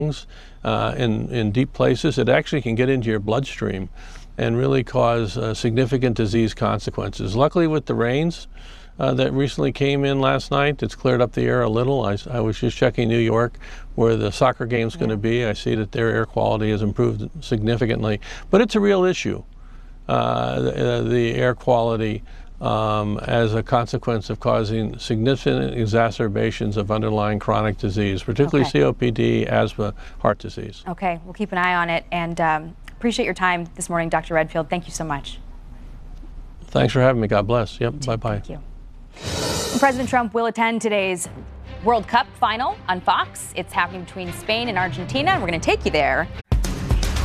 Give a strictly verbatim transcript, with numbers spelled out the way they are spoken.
uh, in, in deep places, it actually can get into your bloodstream and really cause uh, significant disease consequences. Luckily, with the rains uh, that recently came in last night, it's cleared up the air a little. I, I was just checking New York, where the soccer game's yeah. going to be. I see that their air quality has improved significantly. But it's a real issue, uh, the, the air quality um, as a consequence of causing significant exacerbations of underlying chronic disease, particularly okay. C O P D, asthma, heart disease. Okay, we'll keep an eye on it. And um, appreciate your time this morning, Doctor Redfield. Thank you so much. Thanks for having me. God bless. Yep. Bye-bye. Thank you. President Trump will attend today's World Cup final on Fox. It's happening between Spain and Argentina, and we're going to take you there.